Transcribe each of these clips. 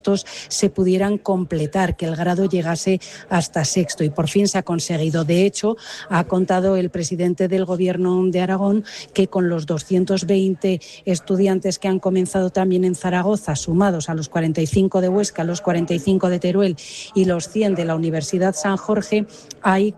se pudieran completar, que el grado llegase hasta sexto, y por fin se ha conseguido. De hecho, ha contado el presidente del Gobierno de Aragón que con los 220 estudiantes que han comenzado también en Zaragoza, sumados a los 45 de Huesca, los 45 de Teruel y los 100 de la Universidad San Jorge, hay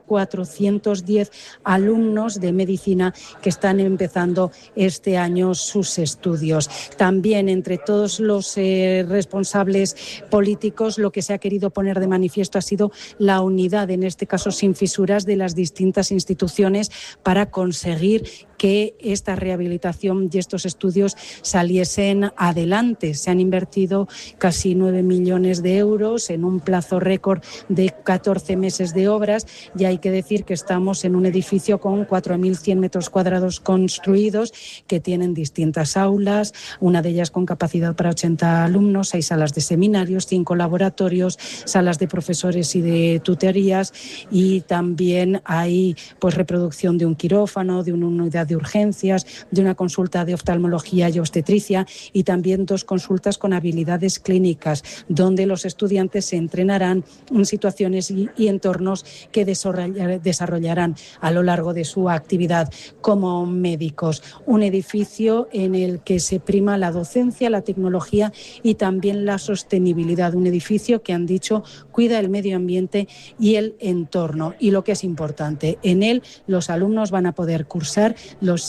410 alumnos de medicina que están empezando este año sus estudios. También entre todos los responsables políticos, lo que se ha querido poner de manifiesto ha sido la unidad, en este caso sin fisuras, de las distintas instituciones para conseguir que esta rehabilitación y estos estudios saliesen adelante. Se han invertido casi 9 millones de euros en un plazo récord de 14 meses de obras, y hay que decir que estamos en un edificio con 4.100 metros cuadrados construidos, que tienen distintas aulas, una de ellas con capacidad para 80 alumnos, 6 salas de seminarios, 5 laboratorios, salas de profesores y de tutorías, y también hay reproducción de un quirófano, de una unidad de urgencias, de una consulta de oftalmología y obstetricia, y también 2 consultas con habilidades clínicas, donde los estudiantes se entrenarán en situaciones y entornos que desarrollarán a lo largo de su actividad como médicos. Un edificio en el que se prima la docencia, la tecnología y también la sostenibilidad. Un edificio que, han dicho, cuida el medio ambiente y el entorno. Y lo que es importante, en él los alumnos van a poder cursar los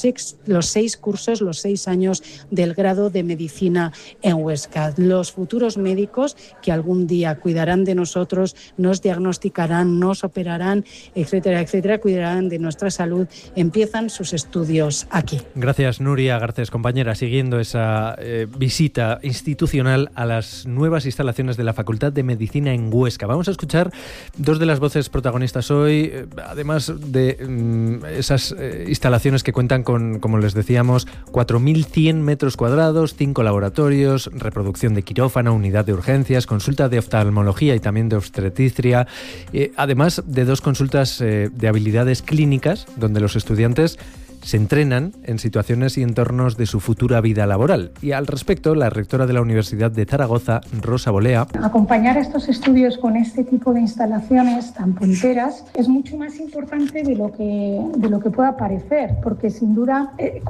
6 cursos, los 6 años del grado de medicina en Huesca. Los futuros médicos que algún día cuidarán de nosotros, nos diagnosticarán, nos operarán, etcétera, etcétera, cuidarán de nuestra salud, empiezan sus estudios aquí. Gracias, Nuria Garcés, compañera, siguiendo esa visita institucional a las nuevas instalaciones de la Facultad de Medicina en Huesca. Vamos a escuchar 2 de las voces protagonistas hoy, además de esas instalaciones que cuentan con, como les decíamos, 4.100 metros cuadrados, 5 laboratorios, reproducción de quirófano, unidad de urgencias, consulta de oftalmología y también de obstetricia, además de 2 consultas de habilidades clínicas, donde los estudiantes se entrenan en situaciones y entornos de su futura vida laboral. Y al respecto, la rectora de la Universidad de Zaragoza, Rosa Bolea: acompañar estos estudios con este tipo de instalaciones tan punteras es mucho más importante de lo que pueda parecer, porque sin duda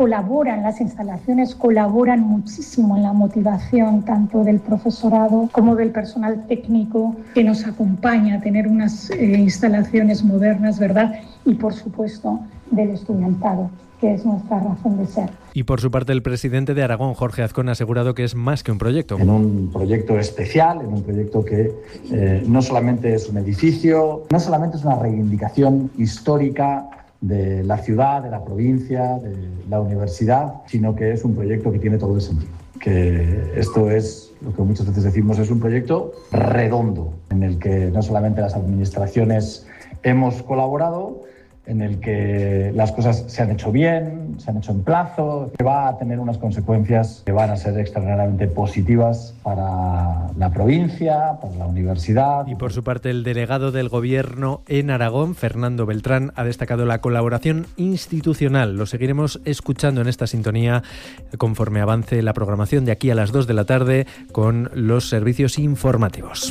las instalaciones colaboran muchísimo en la motivación tanto del profesorado como del personal técnico que nos acompaña a tener unas instalaciones modernas, ¿verdad? Y por supuesto del estudiantado, que es nuestra razón de ser. Y por su parte, el presidente de Aragón, Jorge Azcón, ha asegurado que es más que un proyecto. En un proyecto especial, en un proyecto que no solamente es un edificio, no solamente es una reivindicación histórica de la ciudad, de la provincia, de la universidad, sino que es un proyecto que tiene todo el sentido. Que esto es lo que muchas veces decimos, es un proyecto redondo, en el que no solamente las administraciones hemos colaborado, en el que las cosas se han hecho bien, se han hecho en plazo, que va a tener unas consecuencias que van a ser extraordinariamente positivas para la provincia, para la universidad. Y por su parte, el delegado del Gobierno en Aragón, Fernando Beltrán, ha destacado la colaboración institucional. Lo seguiremos escuchando en esta sintonía conforme avance la programación de aquí a las 2 de la tarde con los servicios informativos.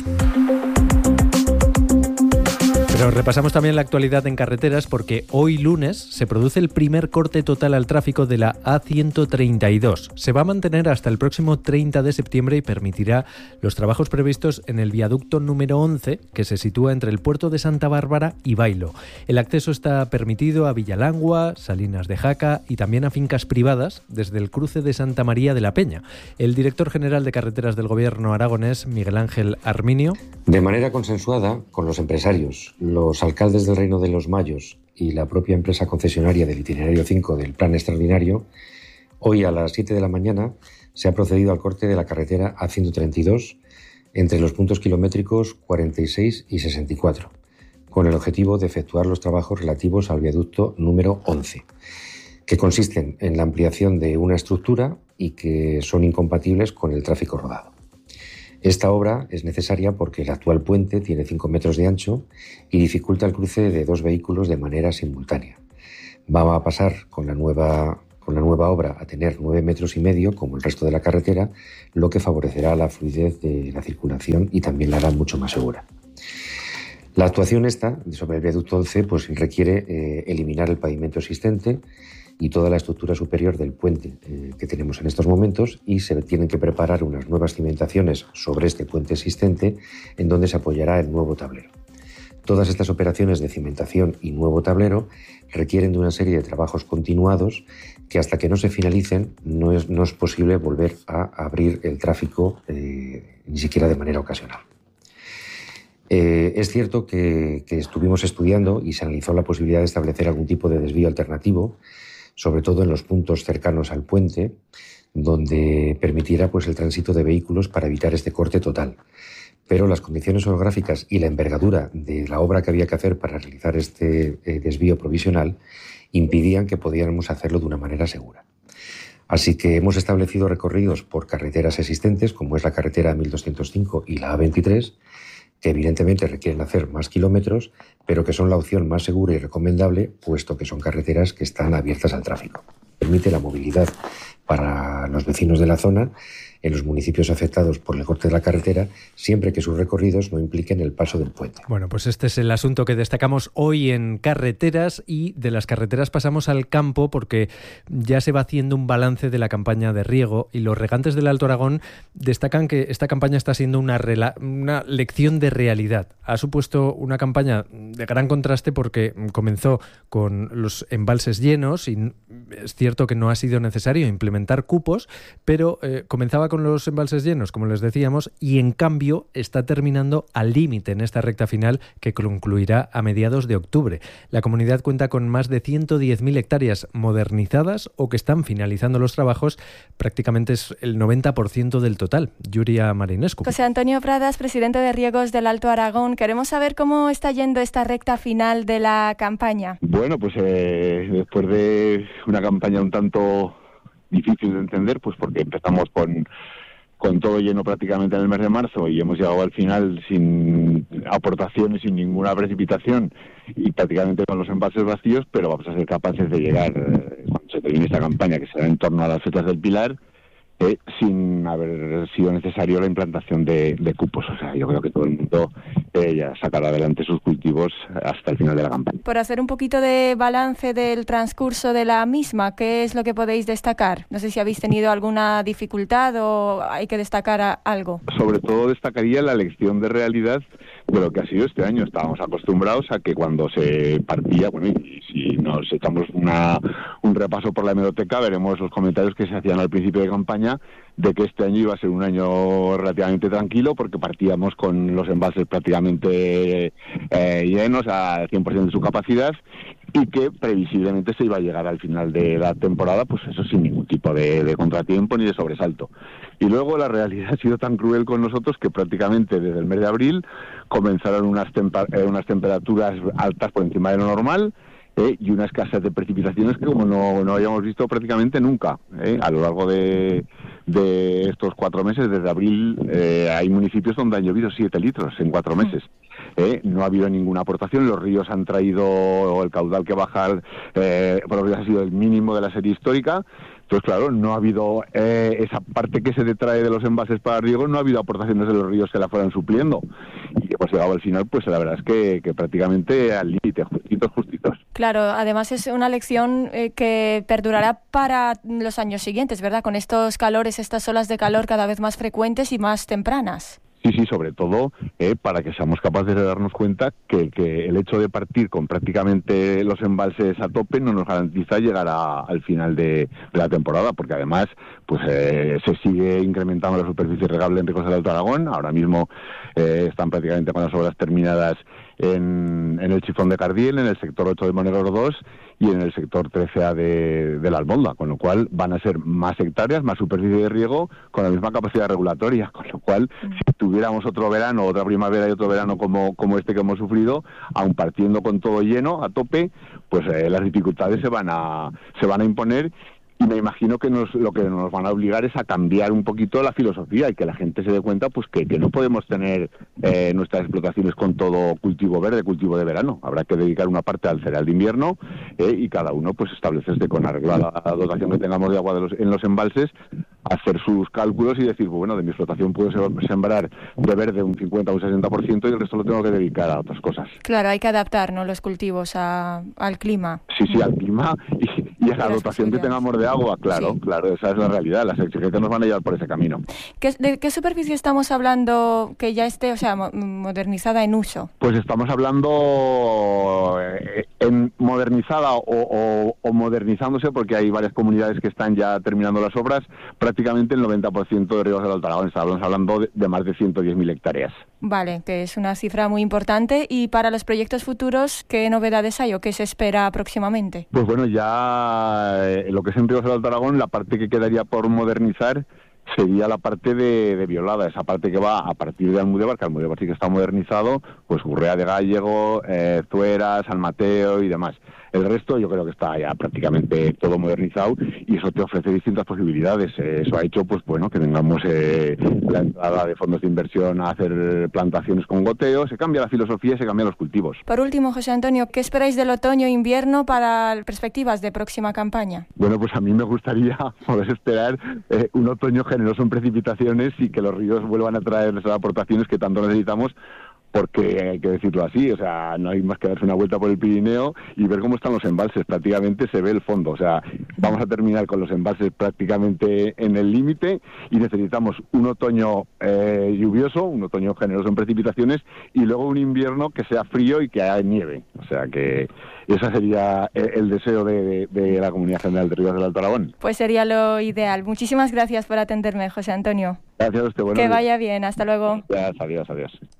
Pero repasamos también la actualidad en carreteras, porque hoy lunes se produce el primer corte total al tráfico de la A132. Se va a mantener hasta el próximo 30 de septiembre y permitirá los trabajos previstos en el viaducto número 11, que se sitúa entre el puerto de Santa Bárbara y Bailo. El acceso está permitido a Villalangua, Salinas de Jaca y también a fincas privadas desde el cruce de Santa María de la Peña. El director general de carreteras del Gobierno aragonés, Miguel Ángel Arminio: de manera consensuada con los empresarios, los alcaldes del Reino de los Mayos y la propia empresa concesionaria del itinerario 5 del plan extraordinario, hoy a las 7 de la mañana se ha procedido al corte de la carretera A132 entre los puntos kilométricos 46 y 64, con el objetivo de efectuar los trabajos relativos al viaducto número 11, que consisten en la ampliación de una estructura y que son incompatibles con el tráfico rodado. Esta obra es necesaria porque el actual puente tiene 5 metros de ancho y dificulta el cruce de 2 vehículos de manera simultánea. Va a pasar con con la nueva obra a tener 9,5 metros como el resto de la carretera, lo que favorecerá la fluidez de la circulación y también la hará mucho más segura. La actuación esta sobre el viaducto 11 pues requiere eliminar el pavimento existente y toda la estructura superior del puente que tenemos en estos momentos, y se tienen que preparar unas nuevas cimentaciones sobre este puente existente en donde se apoyará el nuevo tablero. Todas estas operaciones de cimentación y nuevo tablero requieren de una serie de trabajos continuados que, hasta que no se finalicen, no es posible volver a abrir el tráfico ni siquiera de manera ocasional. Es cierto que estuvimos estudiando y se analizó la posibilidad de establecer algún tipo de desvío alternativo, sobre todo en los puntos cercanos al puente, donde permitiera pues el tránsito de vehículos para evitar este corte total. Pero las condiciones orográficas y la envergadura de la obra que había que hacer para realizar este desvío provisional impidían que pudiéramos hacerlo de una manera segura. Así que hemos establecido recorridos por carreteras existentes, como es la carretera 1205 y la A23, que evidentemente requieren hacer más kilómetros, pero que son la opción más segura y recomendable, puesto que son carreteras que están abiertas al tráfico. Permite la movilidad para los vecinos de la zona en los municipios afectados por el corte de la carretera, siempre que sus recorridos no impliquen el paso del puente. Bueno, pues este es el asunto que destacamos hoy en carreteras, y de las carreteras pasamos al campo, porque ya se va haciendo un balance de la campaña de riego, y los regantes del Alto Aragón destacan que esta campaña está siendo una lección de realidad. Ha supuesto una campaña de gran contraste porque comenzó con los embalses llenos, y es cierto que no ha sido necesario implementar cupos, pero comenzaba con los embalses llenos, como les decíamos, y en cambio está terminando al límite en esta recta final, que concluirá a mediados de octubre. La comunidad cuenta con más de 110.000 hectáreas modernizadas o que están finalizando los trabajos, prácticamente es el 90% del total. Yuria Marinescu. José Antonio Pradas, presidente de Riegos del Alto Aragón. Queremos saber cómo está yendo esta recta final de la campaña. Bueno, pues después de una campaña un tanto difícil de entender, pues porque empezamos con todo lleno prácticamente en el mes de marzo y hemos llegado al final sin aportaciones, sin ninguna precipitación y prácticamente con los embalses vacíos, pero vamos a ser capaces de llegar, cuando se termine esta campaña, que será en torno a las fechas del Pilar, sin haber sido necesario la implantación de cupos. O sea, yo creo que todo el mundo ya sacará adelante sus cultivos hasta el final de la campaña. Por hacer un poquito de balance del transcurso de la misma, ¿qué es lo que podéis destacar? No sé si habéis tenido alguna dificultad o hay que destacar algo. Sobre todo destacaría la lección de realidad de lo que ha sido este año. Estábamos acostumbrados a que cuando se partía, bueno, y si nos echamos un repaso por la hemeroteca, veremos los comentarios que se hacían al principio de campaña de que este año iba a ser un año relativamente tranquilo porque partíamos con los embalses prácticamente llenos al 100% de su capacidad y que previsiblemente se iba a llegar al final de la temporada, pues eso sin ningún tipo de contratiempo ni de sobresalto. Y luego la realidad ha sido tan cruel con nosotros que prácticamente desde el mes de abril comenzaron unas temperaturas altas por encima de lo normal, y una escasez de precipitaciones que como no habíamos visto prácticamente nunca. A lo largo de estos 4 meses, desde abril, hay municipios donde han llovido 7 litros en 4 meses. No ha habido ninguna aportación, los ríos han traído, el caudal que baja por los ríos ha sido el mínimo de la serie histórica. Entonces, claro, no ha habido esa parte que se detrae de los embalses para riego, no ha habido aportaciones de los ríos que la fueran supliendo. Y que pues llegado al final, pues la verdad es que prácticamente al límite, justitos. Claro, además es una lección que perdurará para los años siguientes, ¿verdad? Con estos calores, estas olas de calor cada vez más frecuentes y más tempranas. Sí, sobre todo para que seamos capaces de darnos cuenta que el hecho de partir con prácticamente los embalses a tope no nos garantiza llegar al final de la temporada, porque además pues se sigue incrementando la superficie regable en Riegos del Alto Aragón. Ahora mismo están prácticamente con las obras terminadas en el Chifón de Cardiel, en el sector 8 de Monegro 2 y en el sector 13A de la Albolda, con lo cual van a ser más hectáreas, más superficie de riego con la misma capacidad regulatoria, con lo cual si tuviéramos otro verano, otra primavera y otro verano como este que hemos sufrido, aun partiendo con todo lleno, a tope, pues las dificultades se van a imponer. y me imagino que lo que nos van a obligar es a cambiar un poquito la filosofía y que la gente se dé cuenta pues que no podemos tener nuestras explotaciones con todo cultivo verde, cultivo de verano. Habrá que dedicar una parte al cereal de invierno y cada uno pues establecerse con arreglo a la dotación que tengamos de agua en los embalses, hacer sus cálculos y decir, pues, bueno, de mi explotación puedo sembrar de verde un 50 o un 60% y el resto lo tengo que dedicar a otras cosas. Claro, hay que adaptar, ¿no?, los cultivos al clima. Sí, al clima y a la dotación que tengamos de agua, claro, esa es la realidad. Las exigencias nos van a llevar por ese camino. ¿De qué superficie estamos hablando que ya esté, modernizada en uso? Pues estamos hablando en modernizada o modernizándose, porque hay varias comunidades que están ya terminando las obras, prácticamente el 90% de ríos del Alto Aragón. Estamos hablando de más de 110.000 hectáreas. Vale, que es una cifra muy importante. Y para los proyectos futuros, ¿qué novedades hay o qué se espera próximamente? Pues bueno, ya lo que es en ríos del Alto Aragón, la parte que quedaría por modernizar sería la parte de Violada, esa parte que va a partir de Almudévar, que Almudévar sí que está modernizado, pues Gurrea de Gállego, Zuera, San Mateo y demás. El resto yo creo que está ya prácticamente todo modernizado y eso te ofrece distintas posibilidades. Eso ha hecho pues bueno que tengamos la entrada de fondos de inversión a hacer plantaciones con goteo, se cambia la filosofía y se cambian los cultivos. Por último, José Antonio, ¿qué esperáis del otoño-invierno para perspectivas de próxima campaña? Bueno, pues a mí me gustaría poder esperar un otoño generoso en precipitaciones y que los ríos vuelvan a traer esas aportaciones que tanto necesitamos, porque hay que decirlo así, o sea, no hay más que darse una vuelta por el Pirineo y ver cómo están los embalses, prácticamente se ve el fondo, o sea, vamos a terminar con los embalses prácticamente en el límite y necesitamos un otoño lluvioso, un otoño generoso en precipitaciones y luego un invierno que sea frío y que haya nieve, o sea que ese sería el deseo de la Comunidad General de Ríos del Alto Aragón. Pues sería lo ideal. Muchísimas gracias por atenderme, José Antonio. Gracias a usted. Que vaya bien, hasta luego. Adiós.